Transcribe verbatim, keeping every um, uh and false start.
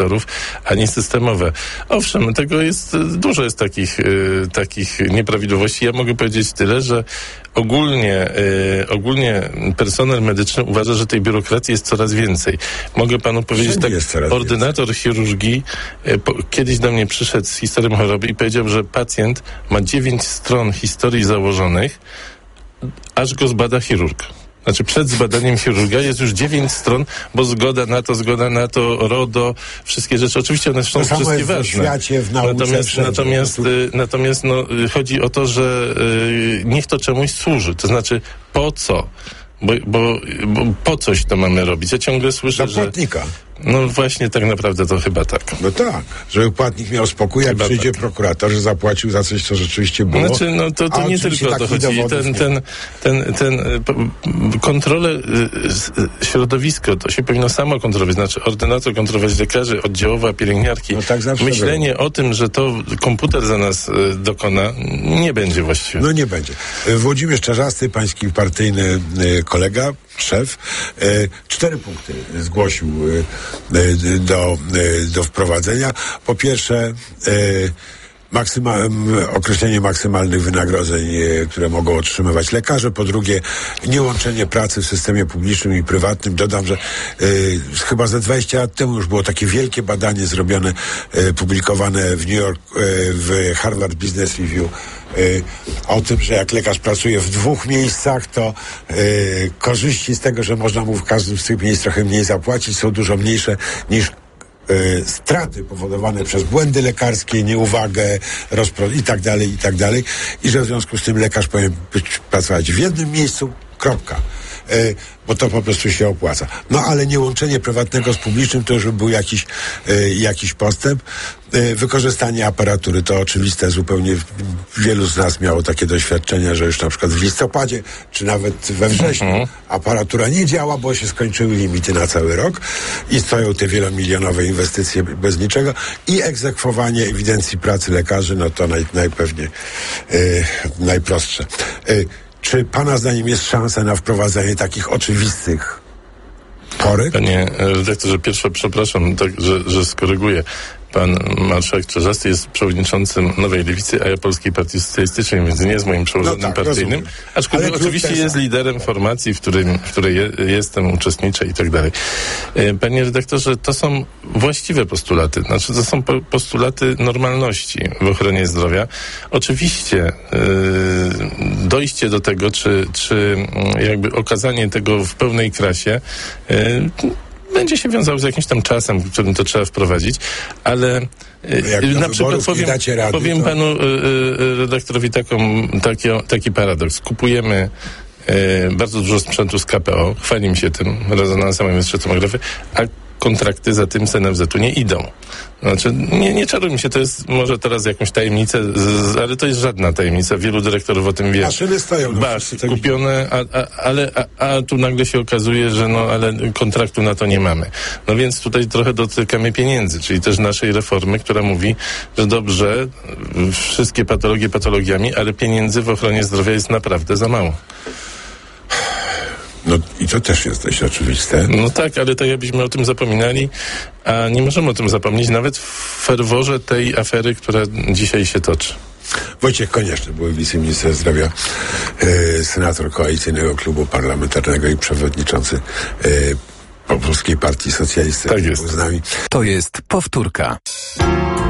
sektorów, a nie systemowe. Owszem, tego jest, dużo jest takich, y, takich nieprawidłowości. Ja mogę powiedzieć tyle, że ogólnie, y, ogólnie personel medyczny uważa, że tej biurokracji jest coraz więcej. Mogę panu powiedzieć Wszędzie tak, ordynator więcej. chirurgii y, po, kiedyś do mnie przyszedł z historią choroby i powiedział, że pacjent ma dziewięć stron historii założonych, aż go zbada chirurg. Znaczy przed zbadaniem chirurga jest już dziewięć stron, bo zgoda na to, zgoda na to, RODO, wszystkie rzeczy. Oczywiście one są to samo wszystkie jest ważne. w świecie, w nauce, natomiast wszędzie. natomiast, Tu... y, natomiast no, y, chodzi o to, że y, niech to czemuś służy. To znaczy po co? Bo, bo, bo po coś to mamy robić. Ja ciągle słyszę, Dla płatnika. że... No właśnie, tak naprawdę to chyba tak. No tak, żeby płatnik miał spokój, jak chyba przyjdzie tak. prokurator, że zapłacił za coś, co rzeczywiście było. Znaczy, no to, to nie tylko o to chodzi. Ten, ten, ten, ten, kontrolę środowisko, to się powinno samo kontrolować. Znaczy, ordynator kontrolować, lekarzy, oddziałowa, pielęgniarki. No tak zawsze Myślenie było. o tym, że to komputer za nas y, dokona, nie będzie właściwie. No nie będzie. Włodzimierz Czarzasty, pański partyjny y, kolega, szef, y, cztery punkty zgłosił y, y, do, y, do wprowadzenia. Po pierwsze, y, Maksyma, określenie maksymalnych wynagrodzeń, e, które mogą otrzymywać lekarze. Po drugie, niełączenie pracy w systemie publicznym i prywatnym. Dodam, że e, chyba ze dwadzieścia lat temu już było takie wielkie badanie zrobione, e, publikowane w New York, e, w Harvard Business Review, e, o tym, że jak lekarz pracuje w dwóch miejscach, to e, korzyści z tego, że można mu w każdym z tych miejsc trochę mniej zapłacić, są dużo mniejsze niż Y, straty powodowane przez błędy lekarskie, nieuwagę, rozpro- i tak dalej, i tak dalej. I że w związku z tym lekarz powinien być, pracować w jednym miejscu, kropka. Y, bo to po prostu się opłaca. No ale nie łączenie prywatnego z publicznym to już był jakiś, y, jakiś postęp. Y, wykorzystanie aparatury to oczywiste, zupełnie wielu z nas miało takie doświadczenia, że już na przykład w listopadzie, czy nawet we wrześniu aparatura nie działa, bo się skończyły limity na cały rok i stoją te wielomilionowe inwestycje bez niczego i egzekwowanie ewidencji pracy lekarzy, no to naj, najpewniej y, najprostsze. Y, Czy pana zdaniem jest szansa na wprowadzenie takich oczywistych korekt? Panie redaktorze, pierwsze przepraszam, tak, że, że skoryguję. Pan marszałek Czarzasty jest przewodniczącym Nowej Lewicy, a ja Polskiej Partii Socjalistycznej, więc nie jest moim przełożonym no tak, partyjnym. rozumiem. Aczkolwiek oczywiście jest liderem formacji, w, którym, w której je, jestem, uczestniczę i tak dalej. Panie redaktorze, to są właściwe postulaty. Znaczy, to są po, postulaty normalności w ochronie zdrowia. Oczywiście yy, dojście do tego, czy, czy jakby okazanie tego w pełnej krasie yy, będzie się wiązało z jakimś tam czasem, w którym to trzeba wprowadzić, ale jak na przykład powiem, rady, powiem to... panu y, y, redaktorowi taką, taki, taki paradoks. Kupujemy y, bardzo dużo sprzętu z K P O, chwalimy się tym, rezonansa, mamy tomografy, a kontrakty za tym z N F Z u nie idą. Znaczy, nie, nie czarujmy się, to jest może teraz jakąś tajemnicę, z, ale to jest żadna tajemnica. Wielu dyrektorów o tym wie. Maszyny stoją. Basz, kupione, a, a, ale, a, a tu nagle się okazuje, że no, ale kontraktu na to nie mamy. No więc tutaj trochę dotykamy pieniędzy, czyli też naszej reformy, która mówi, że dobrze, wszystkie patologie patologiami, ale pieniędzy w ochronie zdrowia jest naprawdę za mało. No i to też jest dość oczywiste. No tak, ale tak jakbyśmy o tym zapominali, a nie możemy o tym zapomnieć nawet w ferworze tej afery, która dzisiaj się toczy. Wojciech Konieczny, były wiceminister zdrowia, e, senator Koalicyjnego Klubu Parlamentarnego i przewodniczący e, Polskiej Partii Socjalistycznej. Tak jest. Z nami. To jest powtórka.